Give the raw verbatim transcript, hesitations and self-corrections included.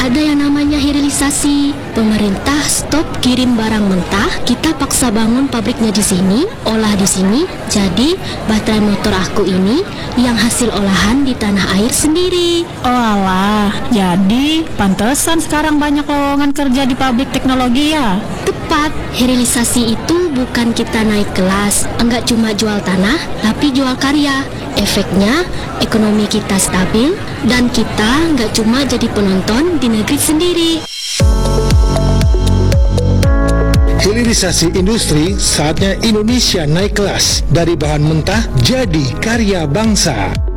Gak ada yang namanya hilirisasi. Pemerintah stop kirim barang mentah, kita paksa bangun pabriknya di sini, olah di sini. Jadi baterai motor aku ini yang hasil olahan di tanah air sendiri. Oh alah, jadi pantesan sekarang banyak lowongan kerja di pabrik teknologi ya? Tepat, hilirisasi itu bukan kita naik kelas, enggak cuma jual tanah, tapi jual karya. Efeknya, ekonomi kita stabil, dan kita nggak cuma jadi penonton di negeri sendiri. Hilirisasi industri, saatnya Indonesia naik kelas dari bahan mentah jadi karya bangsa.